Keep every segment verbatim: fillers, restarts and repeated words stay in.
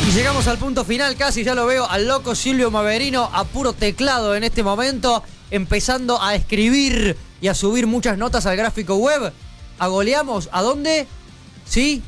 Y llegamos al punto final, casi ya lo veo al loco Silvio Maverino a puro teclado en este momento, empezando a escribir y a subir muchas notas al gráfico web. ¿Agoleamos? ¿A dónde? ¿Sí?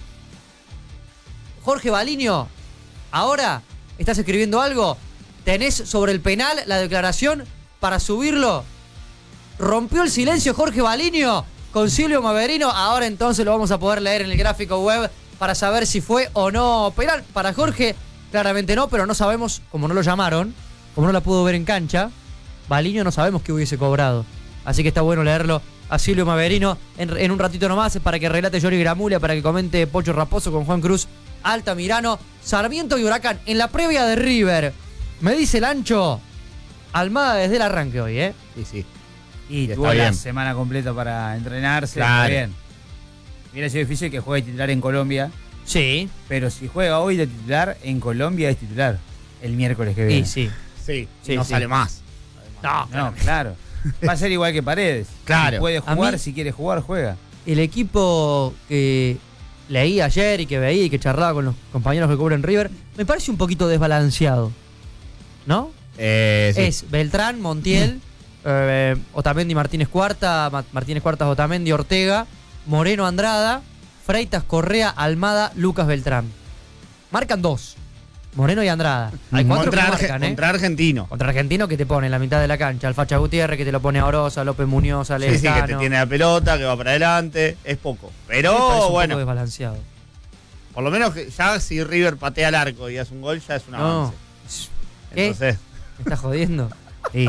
Jorge Baliño, ¿ahora estás escribiendo algo? ¿Tenés sobre el penal la declaración para subirlo? ¿Rompió el silencio Jorge Baliño con Silvio Maverino? Ahora entonces lo vamos a poder leer en el gráfico web para saber si fue o no penal. Para Jorge, claramente no, pero no sabemos, como no lo llamaron, como no la pudo ver en cancha, Baliño no sabemos qué hubiese cobrado. Así que está bueno leerlo a Silvio Maverino en, en un ratito nomás para que relate Yori Gramulia, para que comente Pocho Raposo con Juan Cruz, Altamirano, Sarmiento y Huracán. En la previa de River, me dice el Ancho, Almada desde el arranque hoy, ¿eh? Sí, sí. Y Está tuvo la bien. semana completa para entrenarse. Claro. Está bien. Hubiera sido difícil que juegue titular en Colombia, Sí. pero si juega hoy de titular en Colombia es titular el miércoles que viene. Y sí. Sí, Sí, no sí. sale más. No, No, claro. Va a ser igual que Paredes. Claro. Si puede A jugar, mí- si quiere jugar, juega. El equipo que leí ayer y que veía y que charlaba con los compañeros que cubren River, me parece un poquito desbalanceado. ¿No? Eh, sí. Es Beltrán, Montiel, eh, Otamendi, Martínez Cuarta, Ma- Martínez Cuartas, Otamendi, Ortega, Moreno, Andrada, Freitas, Correa, Almada, Lucas, Beltrán. Marcan dos. Moreno y Andrada. Hay cuatro contra, que Arge- marcan, ¿eh? contra Argentino. Contra Argentino que te pone en la mitad de la cancha. El Facha Gutiérrez que te lo pone a Orosa, López Muñoz, Sí, sí, Alejandro. que te tiene la pelota, que va para adelante. Es poco. Me parece Pero un bueno, poco desbalanceado. por lo menos que ya si River patea al arco y hace un gol, ya es un No. avance. ¿Qué? Entonces, ¿Me estás jodiendo? Sí.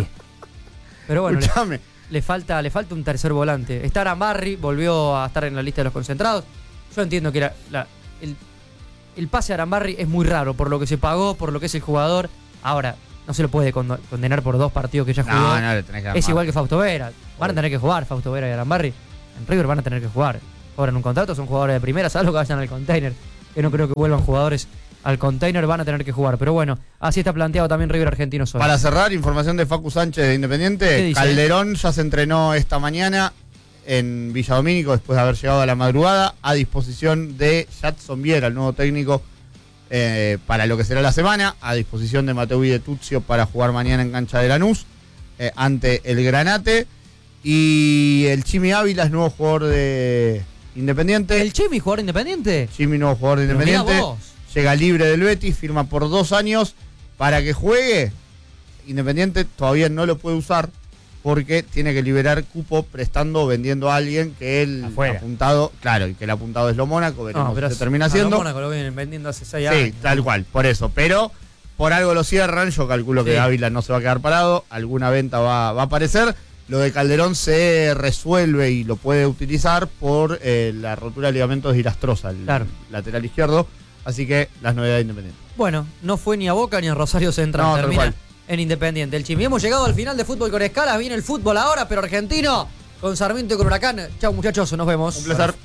Pero bueno, le, escúchame. le falta, le falta un tercer volante. Está Arambarri, volvió a estar en la lista de los concentrados. Yo entiendo que la- la- el, el pase a Arambarri es muy raro por lo que se pagó, por lo que es el jugador. Ahora, no se lo puede condo- condenar por dos partidos que ya jugó. No, no, le tenés que dar es más. igual que Fausto Vera. Van a tener que jugar Fausto Vera y Arambarri. En River van a tener que jugar. Cobran un contrato, son jugadores de primera, salvo que vayan al container. Que no creo que vuelvan jugadores al container, van a tener que jugar. Pero bueno, así está planteado también River Argentino hoy. Para cerrar, información de Facu Sánchez de ¿Qué Independiente. dice? Calderón ya se entrenó esta mañana en Villa Domínico después de haber llegado a la madrugada a disposición de Jadson Viera, el nuevo técnico, eh, para lo que será la semana, a disposición de Mateu de Tuzio para jugar mañana en cancha de Lanús eh, ante el Granate. Y el Chimi Ávila es nuevo jugador de Independiente. ¿El Chimi, jugador independiente? Chimi, nuevo jugador de Pero mirá Independiente. vos. Llega libre del Betis, firma por dos años para que juegue. Independiente todavía no lo puede usar porque tiene que liberar cupo prestando o vendiendo a alguien que el Afuera. apuntado, claro, y que el apuntado es lo Mónaco, veremos pero qué se termina a haciendo. lo Mónaco lo vienen vendiendo hace seis años. Sí, tal cual, por eso. Pero por algo lo cierran, yo calculo que Sí. Ávila no se va a quedar parado, alguna venta va, va a aparecer. Lo de Calderón se resuelve y lo puede utilizar por eh, la rotura de ligamentos de Irastrosa, el Claro. lateral izquierdo. Así que las novedades de Independiente. Bueno, no fue ni a Boca ni a Rosario Central. No, tal Termina cual. en Independiente. El Chimi. Hemos llegado al final de Fútbol con Escalas. Viene el fútbol ahora, pero argentino con Sarmiento y con Huracán. Chau, muchachos. Nos vemos. Un placer.